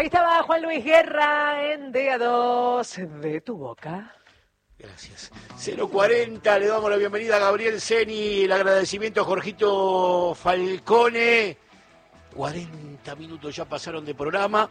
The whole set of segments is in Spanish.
Ahí estaba Juan Luis Guerra en DA2 de tu boca. Gracias. 040, le damos la bienvenida a Gabriel Ceni, el agradecimiento a Jorgito Falcone. 40 minutos ya pasaron de programa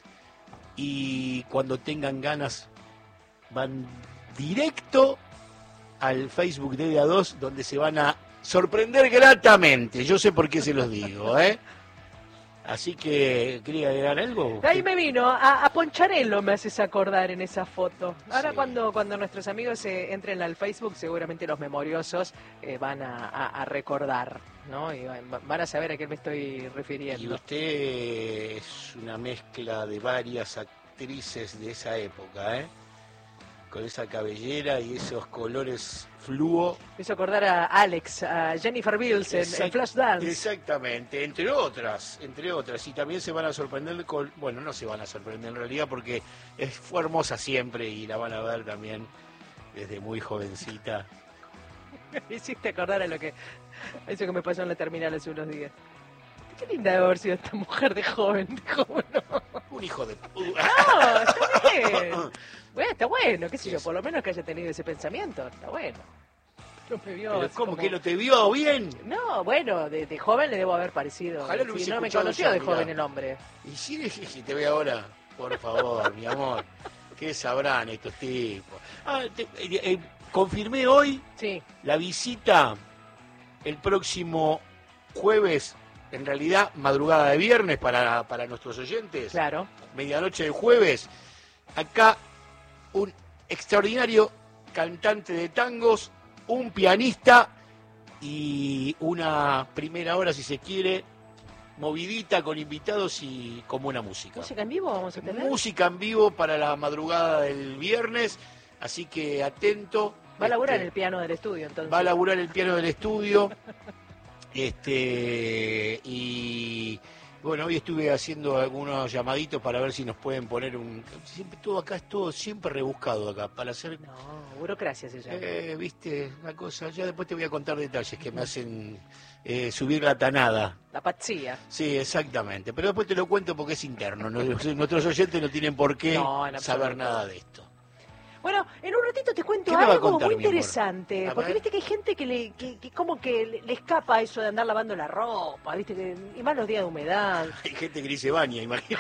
y cuando tengan ganas van directo al Facebook de DA2 donde se van a sorprender gratamente. Yo sé por qué se los digo, ¿eh? Así que, ¿quería agregar algo? Ahí me vino, a Poncharello me haces acordar en esa foto. Ahora Sí. cuando nuestros amigos entren al Facebook, seguramente los memoriosos van a recordar, ¿no? Y van a saber a qué me estoy Y refiriendo. usted es una mezcla de varias actrices de esa época, ¿eh? Con esa cabellera y esos colores fluo. Me hizo acordar a Alex, a Jennifer Beals en Flashdance. Exactamente, entre otras. Y también se van a sorprender con... Bueno, no se van a sorprender en realidad porque fue hermosa siempre y la van a ver también desde muy jovencita. Me hiciste acordar a eso que me pasó en la terminal hace unos días. Qué linda debe haber sido esta mujer de joven. Un hijo de... No, está bien. Bueno, está bueno, qué sé yo, Sí. por lo menos que haya tenido ese pensamiento, está bueno. No me vio Pero así ¿cómo como- que no te vio bien? No, bueno, de joven le debo haber parecido. Ojalá lo Si hubiese no me escuchado conoció ya, de mirá. joven el hombre. Y si te ve ahora, por favor, mi amor, ¿qué sabrán estos tipos? Confirmé hoy Sí, la visita el próximo jueves, en realidad madrugada de viernes para nuestros oyentes, claro. medianoche de jueves, acá un extraordinario cantante de tangos, un pianista y una primera hora, si se quiere, movidita con invitados y con buena música. ¿Música en vivo vamos a tener? Música en vivo para la madrugada del viernes, así que atento. Va a laburar el piano del estudio, entonces. Va a laburar el piano del estudio. Y bueno, hoy estuve haciendo algunos llamaditos para ver si nos pueden poner siempre todo acá es todo siempre rebuscado acá para hacer No, burocracia se llama. viste la cosa. Ya después te voy a contar detalles que me hacen subir la tanada. La pazzia. Sí, exactamente. Pero después te lo cuento porque es interno. Nuestros oyentes no tienen por qué No, en saber absoluto. nada de esto. Bueno, en un ratito te cuento ¿Qué me va a algo contar, muy mi amor? interesante, A porque ver. viste que hay gente que como que le escapa eso de andar lavando la ropa, viste que y más los días de humedad. Hay gente que ni se baña, imagínate.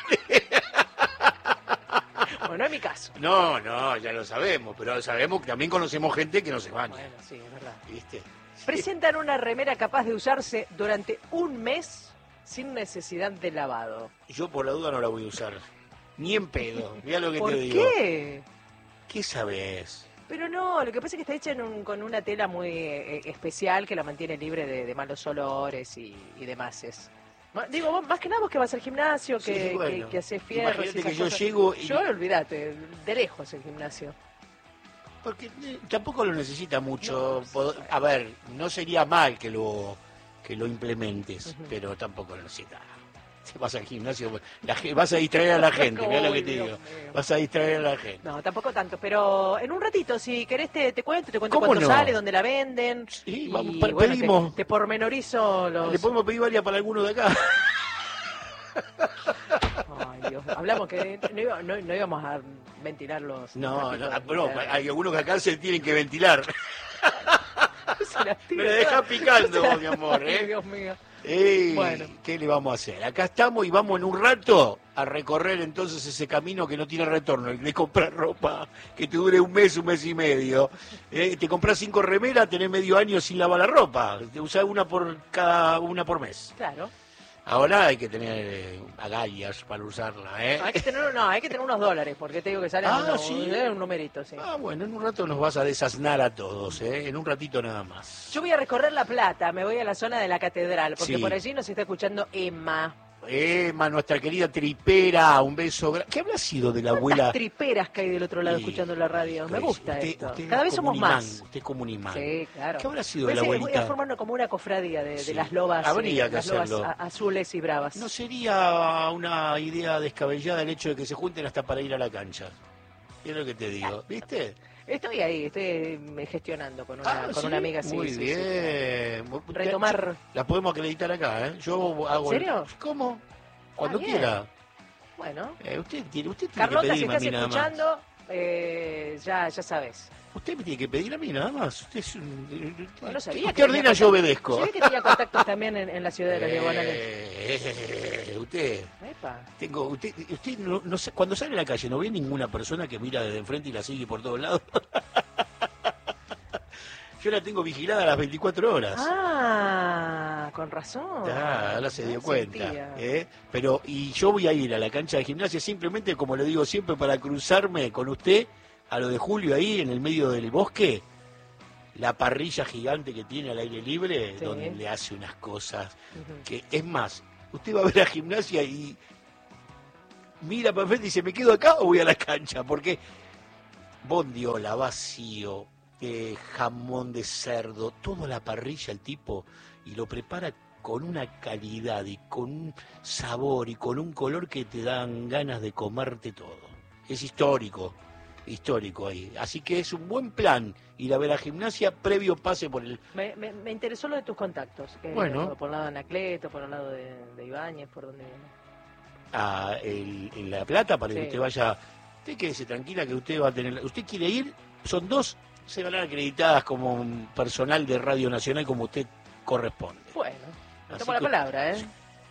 Bueno, no es mi caso. No, ya lo sabemos, pero sabemos que también conocemos gente que no se baña, Bueno, sí, es verdad. ¿viste? Presentan una remera capaz de usarse durante un mes sin necesidad de lavado. Yo por la duda no la voy a usar. Ni en pedo. Mirá lo que ¿Por te digo. qué? ¿Qué sabes? Pero no, lo que pasa es que está hecha con una tela muy especial que la mantiene libre de malos olores y demás. Digo, vos, más que nada vos que vas al gimnasio, que, Sí, bueno. que haces fierros. Imagínate y esas que yo cosas. llego y... Yo, olvídate, de lejos el gimnasio. Porque tampoco lo necesita mucho. No, A ver, no sería mal que lo implementes, Ujú. pero tampoco lo necesita. Si vas al gimnasio, vas a distraer a la gente, mirá lo que te Uy, digo. Dios mío. Vas a distraer a la gente. No, tampoco tanto, pero en un ratito, si querés te cuento ¿Cómo cuánto no? sale, dónde la venden. Sí, y vamos, bueno, pedimos. te pormenorizo los... Le podemos pedir varias para alguno de acá. Ay, Dios, hablamos que no íbamos a ventilar los... No, trapitos de pero internet. hay algunos que acá se tienen que ventilar. Se las tira Me la deja todas. picando, Se las- mi amor, Ay, ¿eh? Dios mío. Bueno. ¿Qué le vamos a hacer? Acá estamos y vamos en un rato a recorrer entonces ese camino que no tiene retorno, el de comprar ropa que te dure un mes y medio. Te compras 5 remeras, tenés medio año sin lavar la ropa. Te usás una por mes. Claro. Ahora hay que tener agallas para usarla, ¿eh? Hay que tener unos dólares, porque te digo que salen ¿sí? un numerito, sí. Ah, bueno, en un rato nos vas a desasnar a todos, ¿eh? En un ratito nada más. Yo voy a recorrer La Plata, me voy a la zona de la catedral, porque Sí. por allí nos está escuchando Emma. Emma, nuestra querida tripera, un beso. ¿Qué habrá sido de la abuela? Triperas que hay del otro lado Sí, escuchando la radio. Me gusta usted- esto. usted Cada es vez como somos un imán, más. Usted es como un imán. Sí, claro. ¿Qué habrá sido de la Voy abuelita? a formar como una cofradía de Sí. las lobas, Habría que las lobas hacerlo. azules y bravas. ¿No sería una idea descabellada el hecho de que se junten hasta para ir a la cancha? Es lo que te digo, ¿viste? Estoy ahí, estoy gestionando con ¿sí? una amiga. Sí, Muy sí, sí, bien. Retomar. La podemos acreditar acá, ¿eh? Yo hago ¿En serio? ¿Cómo? Cuando bien. quiera. Bueno. Usted tiene Carlota, que si pedirme a estás mí nada más. escuchando, ya sabes. Usted me tiene que pedir a mí nada más. Usted es un... Bueno, sabía usted que ordena, yo obedezco. Sabía que tenía contactos también en la ciudad de los diagonales. Usted... Epa. Usted no sé, cuando sale a la calle, ¿no ve ninguna persona que mira desde enfrente y la sigue por todos lados? Yo la tengo vigilada a las 24 horas. Ah, con razón. Ahora se dio No cuenta. sentía. Pero, y yo voy a ir a la cancha de gimnasia simplemente, como le digo siempre, para cruzarme con usted a lo de Julio ahí en el medio del bosque. La parrilla gigante que tiene al aire libre, Sí. donde le hace unas cosas que, es más, usted va a ver a gimnasia y mira para frente y dice, ¿me quedo acá o voy a la cancha? Porque bondiola, vacío, jamón de cerdo, toda la parrilla el tipo, y lo prepara con una calidad y con un sabor y con un color que te dan ganas de comerte todo. Es histórico ahí. Así que es un buen plan ir a ver a gimnasia previo pase por el... Me interesó lo de tus contactos. Bueno. Por el lado de Anacleto, por el lado de Ibáñez, por donde... en La Plata para que Sí. usted vaya. Usted quédese tranquila que usted va a tener... Usted quiere ir, son 2, se van a dar acreditadas como un personal de Radio Nacional como usted corresponde. Bueno, Así tomo la que- palabra, ¿eh?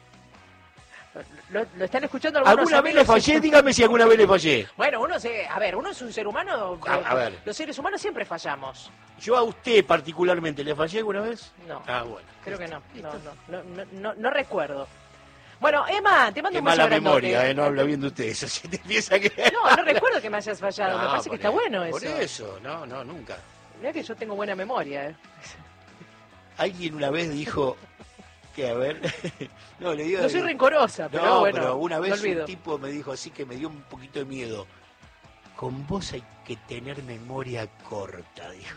¿Lo están escuchando algunos ¿Alguna vez le amigos? fallé? Dígame si alguna vez le fallé. Bueno, uno es un ser humano. A ver. Los seres humanos siempre fallamos. Yo a usted particularmente, ¿le fallé alguna vez? No, Bueno. creo que no. Listo. No recuerdo. Bueno, Emma, te mando Qué un beso mala grandote. memoria, no habla bien de usted. Eso sí te piensa que... No recuerdo que me hayas fallado. Me No, parece que por está eso, bueno eso. Por eso, no, nunca. Mirá que yo tengo buena memoria, ¿eh? Alguien una vez dijo que, a ver... no, le digo... No soy rencorosa, pero No, bueno, pero una no vez olvido. un tipo me dijo así que me dio un poquito de miedo. Con vos hay que tener memoria corta, dijo.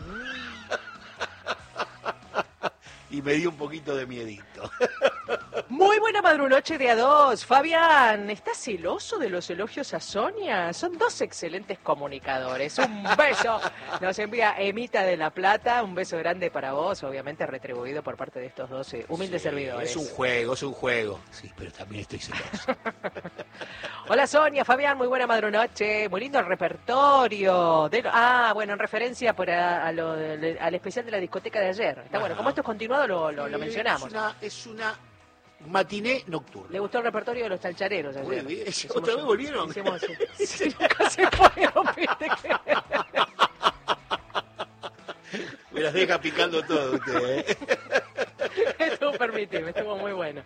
Y me dio un poquito de miedito. Muy buena madrunoche de a dos. Fabián, ¿estás celoso de los elogios a Sonia? Son dos excelentes comunicadores. Un beso. Nos envía Emita de La Plata. Un beso grande para vos, obviamente retribuido por parte de estos dos humildes Sí, servidores. es un juego. Sí, pero también estoy celoso. Hola Sonia, Fabián, muy buena madrunoche. Muy lindo el repertorio. Bueno, en referencia al especial de la discoteca de ayer. Está bueno, Ajá. como esto es continuado, lo mencionamos. Es una matiné nocturna. Le gustó el repertorio de los talchareros ayer. Muy bien. Hicimos ¿Otra vez volvieron? Hicimos, sí, nunca se fueron, viste que... Me las deja picando todo usted, ¿eh? Estuvo permitido, estuvo muy bueno.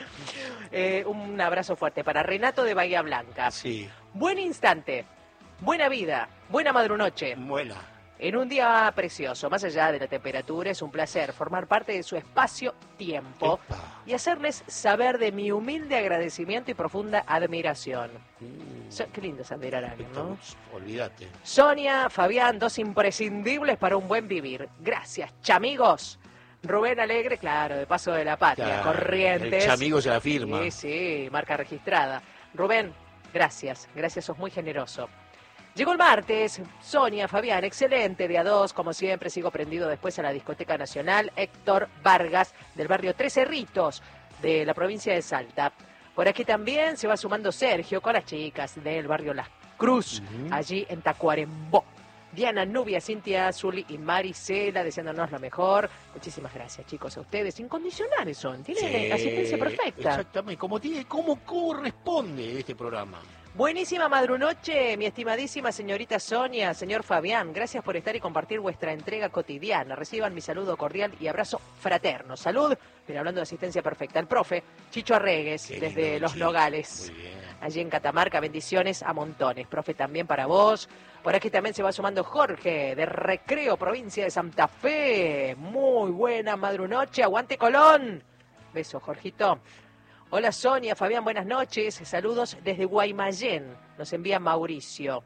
Un abrazo fuerte para Renato de Bahía Blanca. Sí, Buen instante, buena vida, buena madrunoche. buena. En un día precioso, más allá de la temperatura, es un placer formar parte de su espacio-tiempo Epa. y hacerles saber de mi humilde agradecimiento y profunda admiración. Qué lindo es admirar a alguien, ¿no? Olvídate. Sonia, Fabián, dos imprescindibles para un buen vivir. Gracias, chamigos. Rubén Alegre, claro, de Paso de la Patria, Claro, Corrientes. el chamigo se la firma. Sí, marca registrada. Rubén, gracias, sos muy generoso. Llegó el martes, Sonia, Fabián, excelente, de a dos, como siempre, sigo prendido después a la Discoteca Nacional, Héctor Vargas, del barrio Tres Cerritos, de la provincia de Salta. Por aquí también se va sumando Sergio con las chicas del barrio Las Cruz, allí en Tacuarembó. Diana, Nubia, Cintia, Azuli y Maricela, deseándonos lo mejor. Muchísimas gracias, chicos, a ustedes. Incondicionales son, tienen Sí, asistencia perfecta. Exactamente, como corresponde este programa. Buenísima madrunoche, mi estimadísima señorita Sonia, señor Fabián. Gracias por estar y compartir vuestra entrega cotidiana. Reciban mi saludo cordial y abrazo fraterno. Salud, pero hablando de asistencia perfecta, el profe Chicho Arregues, Qué desde lindo, Los Chicho. Nogales, Muy bien. allí en Catamarca. Bendiciones a montones. Profe, también para vos. Por aquí también se va sumando Jorge, de Recreo, provincia de Santa Fe. Muy buena madrunoche. Aguante Colón. Beso, Jorgito. Hola Sonia, Fabián, buenas noches. Saludos desde Guaymallén. Nos envía Mauricio.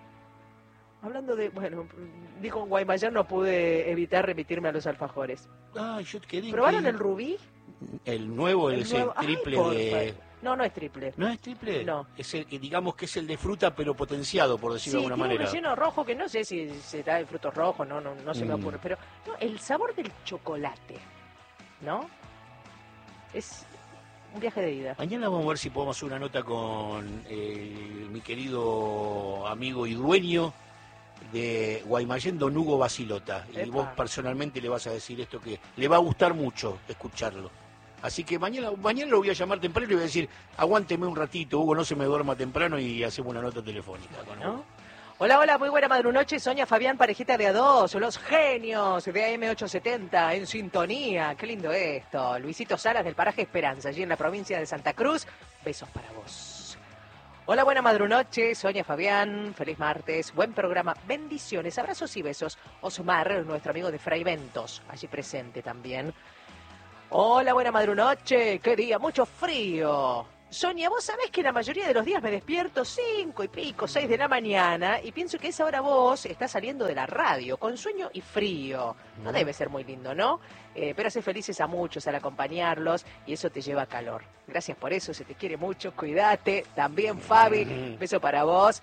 Hablando de, dijo en Guaymallén, no pude evitar remitirme a los alfajores. Yo quedé ¿Probaron el increíble. rubí? El nuevo, El es nuevo. el triple Ay, de... No es triple. ¿No es triple? No. Es el que digamos que es el de fruta, pero potenciado, por decirlo Sí, de alguna tiene un manera. relleno rojo que no sé si se da de frutos rojos, no se me ocurre. Pero no, el sabor del chocolate, ¿no? Es un viaje de ida. Mañana vamos a ver si podemos hacer una nota con mi querido amigo y dueño de Guaymallén, don Hugo Basilota. Y Epa. vos personalmente le vas a decir esto que le va a gustar mucho escucharlo. Así que mañana lo voy a llamar temprano y le voy a decir, aguánteme un ratito, Hugo, no se me duerma temprano y hacemos una nota telefónica con Hugo. ¿No? Hola, muy buena madrunoche, Sonia, Fabián, parejita de A2, los genios de AM870 en sintonía. Qué lindo esto. Luisito Salas del paraje Esperanza, allí en la provincia de Santa Cruz. Besos para vos. Hola, buena madrunoche, Sonia, Fabián, feliz martes, buen programa, bendiciones, abrazos y besos. Osmar, nuestro amigo de Fraiventos, allí presente también. Hola, buena madrunoche, qué día, mucho frío. Sonia, vos sabés que la mayoría de los días me despierto 5 y pico, 6 de la mañana y pienso que esa hora vos estás saliendo de la radio con sueño y frío. No debe ser muy lindo, ¿no? Pero hace felices a muchos al acompañarlos y eso te lleva calor. Gracias por eso, se te quiere mucho, cuídate. También Fabi, beso para vos.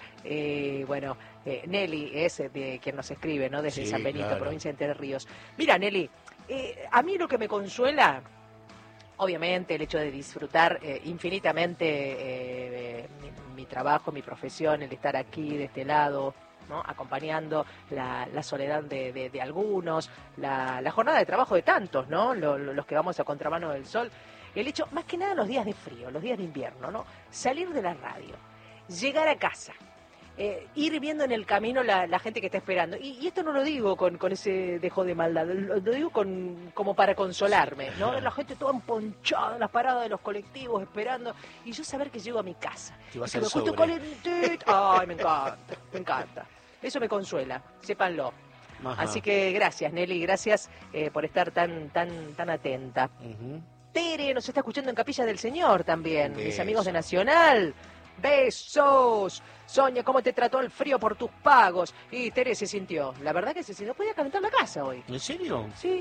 Nelly es de quien nos escribe, ¿no? Desde Sí, San Benito, claro. provincia de Entre Ríos. Mira, Nelly, a mí lo que me consuela... Obviamente el hecho de disfrutar infinitamente mi trabajo, mi profesión, el estar aquí de este lado, ¿no? Acompañando la soledad de algunos, la jornada de trabajo de tantos, ¿no? Los que vamos a contramano del sol. El hecho, más que nada los días de frío, los días de invierno, ¿no? Salir de la radio, llegar a casa. Ir viendo en el camino la gente que está esperando. Y esto no lo digo con ese dejo de maldad, lo digo como para consolarme, ¿no? La gente toda emponchada en las paradas de los colectivos esperando, y yo saber que llego a mi casa. Te vas Y que al me acuesto sobre. calentita. Ay, me encanta. Eso me consuela, sépanlo. Ajá. Así que gracias, Nelly, gracias por estar tan atenta. Ujú. Tere nos está escuchando en Capilla del Señor también, mis Beso. amigos de Nacional. Besos. Sonia, ¿cómo te trató el frío por tus pagos? Y Tere se sintió. La verdad que se sintió. Podía calentar la casa hoy. ¿En serio? Sí.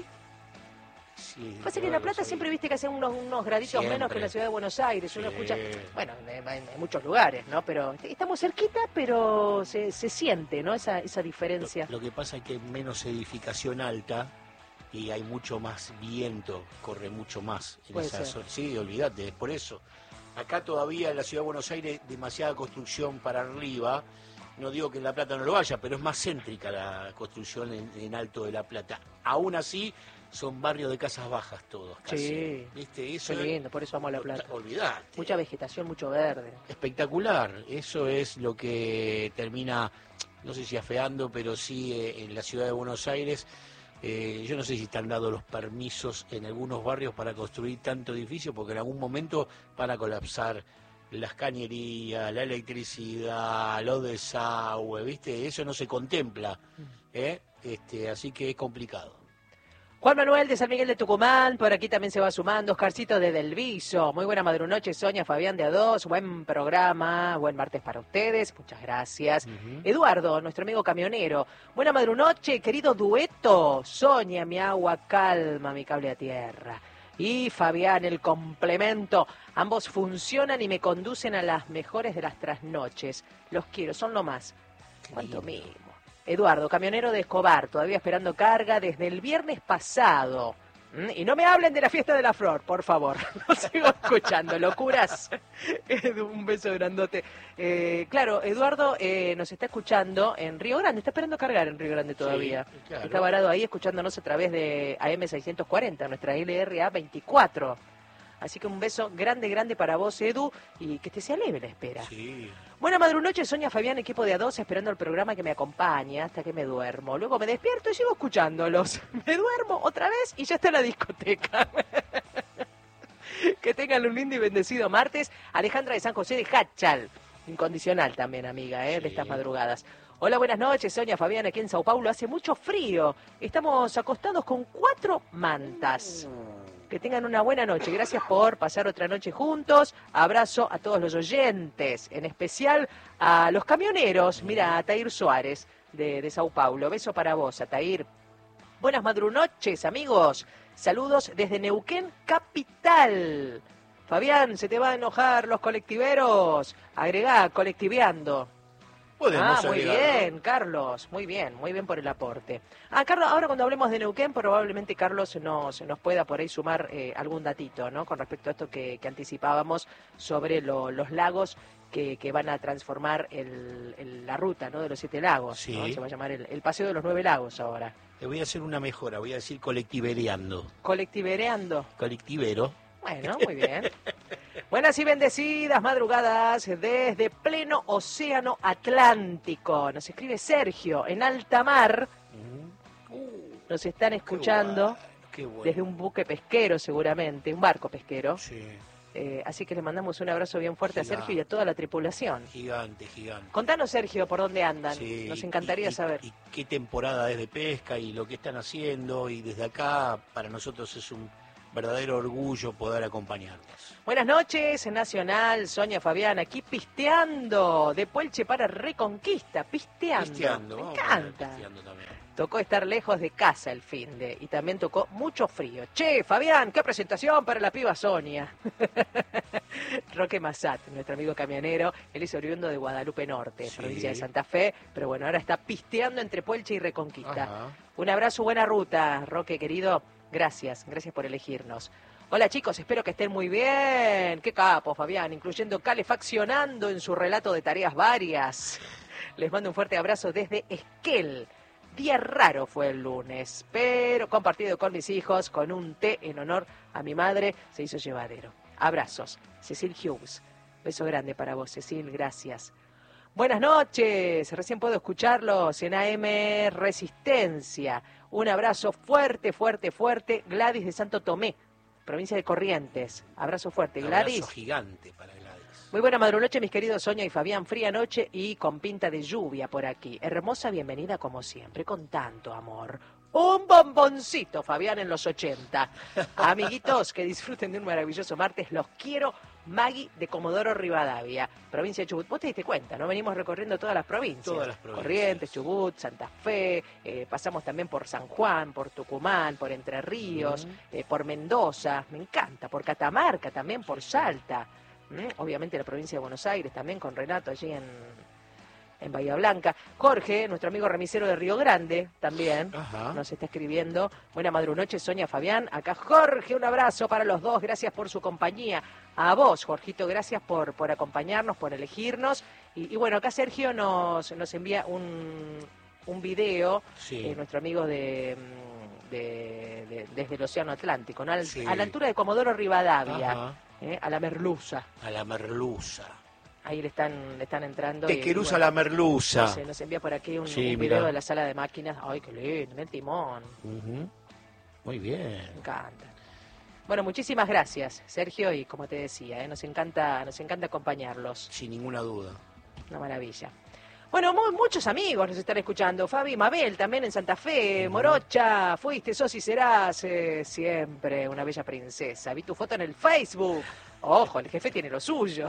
Sí. Pasa que en La Plata siempre viste que hace unos graditos Siempre. menos que en la ciudad de Buenos Aires. Uno Sí. escucha, bueno, en muchos lugares, ¿no? Pero estamos cerquita, pero se siente, ¿no? Esa diferencia. Lo que pasa es que hay menos edificación alta y hay mucho más viento, corre mucho más en Puede esa ser. zona. Sí, olvídate, es por eso. Acá todavía en la ciudad de Buenos Aires demasiada construcción para arriba. No digo que en La Plata no lo haya, pero es más céntrica la construcción en Alto de La Plata. Aún así, son barrios de casas bajas todos, casi. Sí. ¿Viste? Eso Qué lindo, por eso amo La Plata. Olvídate. Mucha vegetación, mucho verde. Espectacular. Eso es lo que termina, no sé si afeando, pero sí en la ciudad de Buenos Aires. Yo no sé si están dados los permisos en algunos barrios para construir tanto edificio, porque en algún momento van a colapsar las cañerías, la electricidad, los desagües, ¿viste? Eso no se contempla, ¿eh? Así que es complicado. Juan Manuel de San Miguel de Tucumán, por aquí también se va sumando. Oscarcito de Delviso, muy buena madrunoche, Sonia, Fabián de A2, buen programa, buen martes para ustedes, muchas gracias. Eduardo, nuestro amigo camionero, buena madrunoche, querido dueto, Sonia, mi agua calma, mi cable a tierra. Y Fabián, el complemento, ambos funcionan y me conducen a las mejores de las trasnoches. Los quiero, son lo más. Cuánto mimo. Eduardo, camionero de Escobar, todavía esperando carga desde el viernes pasado. Y no me hablen de la fiesta de la flor, por favor. No sigo escuchando, locuras. Edu, un beso grandote. Claro, Eduardo nos está escuchando en Río Grande, está esperando cargar en Río Grande todavía. Sí, claro. Está varado ahí escuchándonos a través de AM640, nuestra LRA 24. Así que un beso grande para vos, Edu, y que te sea leve la espera. Sí. Buena madrunoche, Sonia, Fabián, equipo de A2, esperando el programa que me acompaña hasta que me duermo. Luego me despierto y sigo escuchándolos. Me duermo otra vez y ya está en la discoteca. Que tengan un lindo y bendecido martes. Alejandra de San José de Hachal. Incondicional también, amiga, de Sí. estas madrugadas. Hola, buenas noches, Sonia, Fabián, aquí en Sao Paulo. Hace mucho frío. Estamos acostados con 4 mantas. Que tengan una buena noche. Gracias por pasar otra noche juntos. Abrazo a todos los oyentes, en especial a los camioneros. Mira, a Tair Suárez de Sao Paulo. Beso para vos, Atair. Buenas madrunoches, amigos. Saludos desde Neuquén, capital. Fabián, se te va a enojar los colectiveros. Agregá, colectiveando. Podemos muy agregarlo. bien, Carlos, muy bien por el aporte. Carlos, ahora cuando hablemos de Neuquén, probablemente Carlos nos pueda por ahí sumar algún datito, ¿no? Con respecto a esto que anticipábamos sobre los lagos que van a transformar la ruta, ¿no? De los 7 lagos, Sí. ¿no? Se va a llamar el Paseo de los 9 Lagos ahora. Le voy a hacer una mejora, voy a decir colectivereando. Colectivereando. Colectivero. Bueno, muy bien. Buenas y bendecidas madrugadas desde pleno océano Atlántico. Nos escribe Sergio, en alta mar. Nos están escuchando qué bueno. desde un buque pesquero seguramente, un barco pesquero. Sí, Así que le mandamos un abrazo bien fuerte Gigante. a Sergio y a toda la tripulación. gigante. Contanos, Sergio, por dónde andan. Sí, Nos encantaría saber. Y qué temporada es de pesca y lo que están haciendo. Y desde acá, para nosotros es un verdadero orgullo poder acompañarlos. Buenas noches, Nacional, Sonia Fabián, aquí pisteando, de Puelche para Reconquista, pisteando. Me vamos a encanta. pisteando también. Tocó estar lejos de casa el finde y también tocó mucho frío. Che, Fabián, qué presentación para la piba Sonia. Roque Massat, nuestro amigo camionero, él es oriundo de Guadalupe Norte, Sí. provincia de Santa Fe, pero bueno, ahora está pisteando entre Puelche y Reconquista. Ajá. Un abrazo, buena ruta, Roque querido. Gracias por elegirnos. Hola chicos, espero que estén muy bien. Qué capo, Fabián, incluyendo calefaccionando en su relato de tareas varias. Les mando un fuerte abrazo desde Esquel. Día raro fue el lunes, pero compartido con mis hijos, con un té en honor a mi madre, se hizo llevadero. Abrazos, Cecil Hughes. Beso grande para vos, Cecil, gracias. Buenas noches, recién puedo escucharlos en AM Resistencia. Un abrazo fuerte, Gladys de Santo Tomé, provincia de Corrientes. Abrazo fuerte, Gladys. Abrazo gigante para Gladys. Muy buena madrunoche, mis queridos Sonia y Fabián. Fría noche y con pinta de lluvia por aquí. Hermosa bienvenida como siempre, con tanto amor. Un bomboncito, Fabián, en los 80. Amiguitos, que disfruten de un maravilloso martes. Los quiero. Magui de Comodoro Rivadavia, provincia de Chubut. Vos te diste cuenta, ¿no? Venimos recorriendo todas las provincias. Todas las provincias. Corrientes, Chubut, Santa Fe, pasamos también por San Juan, por Tucumán, por Entre Ríos, por Mendoza, me encanta, por Catamarca también, por Salta. Obviamente la provincia de Buenos Aires también, con Renato allí en Bahía Blanca. Jorge, nuestro amigo remisero de Río Grande, también Ajá. nos está escribiendo. Buena madrunoche, Sonia, Fabián. Acá Jorge, un abrazo para los dos. Gracias por su compañía. A vos, Jorgito, gracias por acompañarnos, por elegirnos. Y bueno, acá Sergio nos envía un video, Sí. nuestro amigo desde el Océano Atlántico, ¿no? Sí. A la altura de Comodoro Rivadavia, Ajá. a la Merluza. A la merluza. Ahí le están entrando. Tequeruza bueno, la merluza. nos envía por aquí un Sí, video mirá. de la sala de máquinas. Ay, qué lindo, mira el timón. Ujú. Muy bien. Me encanta. Bueno, muchísimas gracias, Sergio, y como te decía, nos encanta acompañarlos. Sin ninguna duda. Una maravilla. Bueno, muchos amigos nos están escuchando. Fabi, Mabel, también en Santa Fe. Morocha, fuiste, sos y serás siempre una bella princesa. Vi tu foto en el Facebook. Ojo, el jefe tiene lo suyo.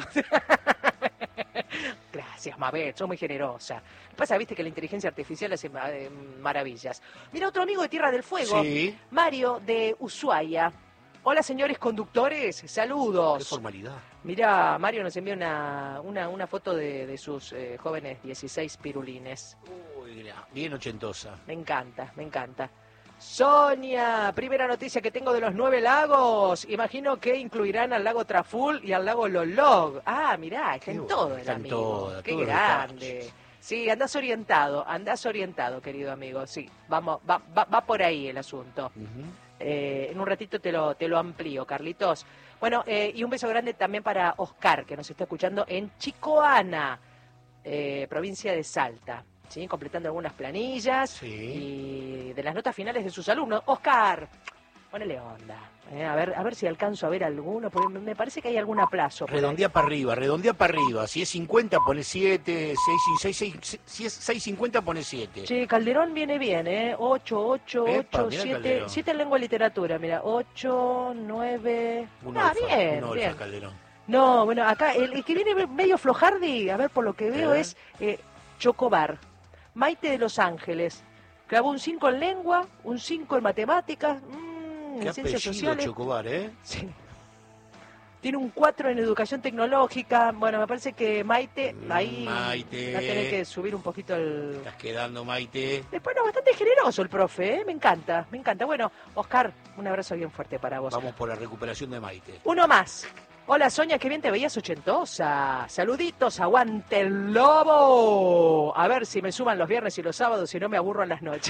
Gracias, Mabel, sos muy generosa. Lo que pasa, viste, que la inteligencia artificial hace maravillas. Mira, otro amigo de Tierra del Fuego, Sí. Mario de Ushuaia. Hola, señores conductores, Qué saludos. formalidad. Mira, Mario nos envió una foto de sus jóvenes 16 pirulines. Uy, bien ochentosa. Me encanta, me encanta. Sonia, primera noticia que tengo de los 9 lagos. Imagino que incluirán al lago Traful y al lago Lolog. Ah, mirá, está Qué en bueno, todo el está en amigo. todo, Qué todos los grande. detalles. Sí, andás orientado, querido amigo. Sí, va por ahí el asunto. Ujú. En un ratito te lo amplío, Carlitos. Bueno, y un beso grande también para Oscar, que nos está escuchando en Chicoana, provincia de Salta. ¿Sí? Completando algunas planillas Sí. y de las notas finales de sus alumnos. Oscar, ponele onda. A ver si alcanzo a ver alguno, porque me parece que hay algún aplazo. por ahí. Redondea para arriba. Si es 50, pone 7. Si es 6.50, pone 7. Che, Calderón viene bien, 8, Epa, mirá 7, Calderón. 7 en lengua y literatura, mira, 8, 9... bien, un bien. Olfa, Calderón. No, bueno, acá el que viene medio flojardi, a ver, por lo que veo, es Chocobar. Maite de Los Ángeles. Clavó un 5 en lengua, un 5 en matemáticas, Qué en ciencias apellido sociales. Chocobar, ¿eh? Sí. tiene un 4 en educación tecnológica. Bueno, me parece que Maite, ahí Maite, va a tener que subir un poquito el... estás quedando, Maite. Después, no, bastante generoso el profe, ¿eh? Me encanta, me encanta. Bueno, Oscar, un abrazo bien fuerte para vos. Vamos por la recuperación de Maite. Uno más. Hola, Sonia, qué bien te veías ochentosa. Saluditos, aguante el lobo. A ver si me suman los viernes y los sábados, si no me aburro en las noches.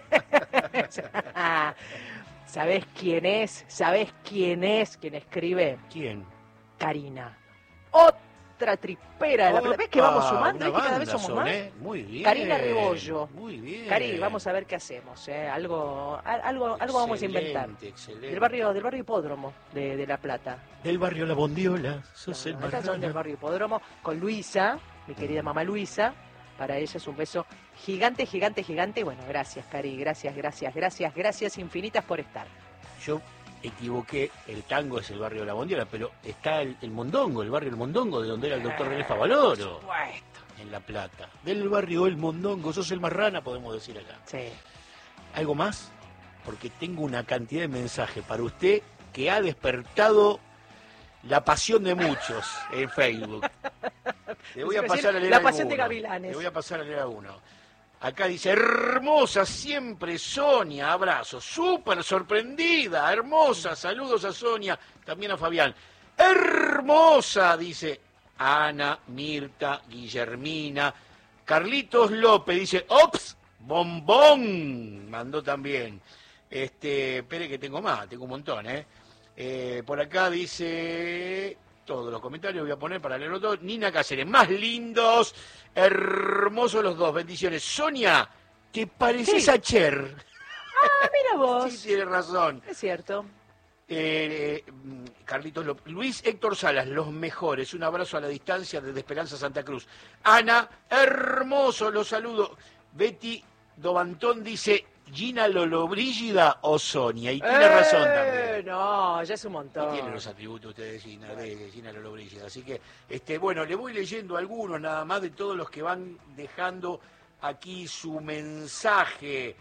¿Sabés quién es? ¿Sabés quién es quien escribe? ¿Quién? Karina. Otra tripera de la plata. ¿Ves que vamos sumando? Una ¿Ves que cada vez banda somos más? Muy bien. Karina Rebollo. Muy bien. Cari, vamos a ver qué hacemos. Algo vamos a inventar. Excelente. Del barrio Hipódromo de La Plata. Del barrio La Bondiola, sos el Estas son del marrano. barrio Hipódromo con Luisa, mi querida mamá Luisa. Para ella es un beso gigante, gigante, gigante. Bueno, gracias, Cari. Gracias infinitas por estar. Yo equivoqué, el tango es el barrio de La Bondiola, pero está el Mondongo, el barrio El Mondongo, de donde era el doctor René Favaloro. Por supuesto. En La Plata. Del barrio El Mondongo, sos el marrana, podemos decir acá. Sí. ¿Algo más? Porque tengo una cantidad de mensajes para usted que ha despertado la pasión de muchos en Facebook. Le voy a pasar a leer la pasión de alguno. Gavilanes. Le voy a pasar a leer a uno. Acá dice, hermosa siempre Sonia, abrazo, súper sorprendida, hermosa, saludos a Sonia, también a Fabián. Hermosa, dice Ana, Mirta, Guillermina, Carlitos López, dice, ops, bombón, mandó también. Espere que tengo más, tengo un montón, por acá dice, todos los comentarios voy a poner para leerlo todo. Nina Cáceres, más lindos, hermosos los dos, bendiciones. Sonia, ¿te pareces Sí. a Cher? Ah, mira vos. Sí, tiene razón. Es cierto. Carlitos López. Luis Héctor Salas, los mejores. Un abrazo a la distancia desde Esperanza Santa Cruz. Ana, hermoso, los saludo. Betty Dobantón dice, Gina Lollobrigida o Sonia. Y tiene razón también. No, ya es un montón. Y tiene los atributos usted de Gina Lollobrigida. Así que, bueno, le voy leyendo algunos nada más de todos los que van dejando aquí su mensaje.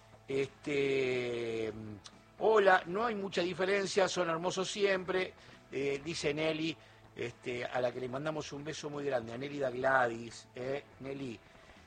Hola, no hay mucha diferencia, son hermosos siempre, dice Nelly, a la que le mandamos un beso muy grande, a Nelly da Gladys. Nelly,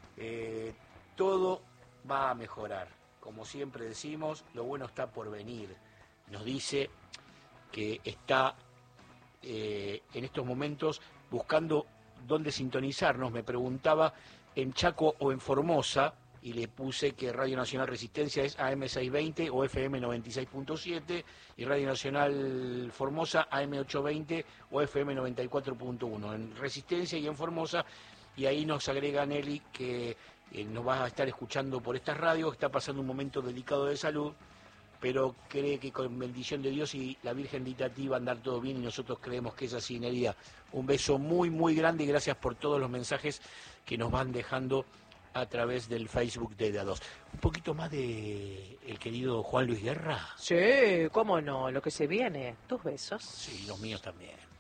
todo va a mejorar, como siempre decimos, lo bueno está por venir. Nos dice que está en estos momentos buscando dónde sintonizarnos, me preguntaba en Chaco o en Formosa, y le puse que Radio Nacional Resistencia es AM620 o FM 96.7 y Radio Nacional Formosa AM820 o FM 94.1 en Resistencia y en Formosa, y ahí nos agrega Nelly que nos va a estar escuchando por estas radios, está pasando un momento delicado de salud, pero cree que con bendición de Dios y la Virgen de Itatí va a andar todo bien y nosotros creemos que es así, Nelly. Un beso muy, muy grande y gracias por todos los mensajes que nos van dejando a través del Facebook de DA2. Un poquito más de el querido Juan Luis Guerra. Sí, cómo no, lo que se viene. ¿Tus besos? Sí, los míos también.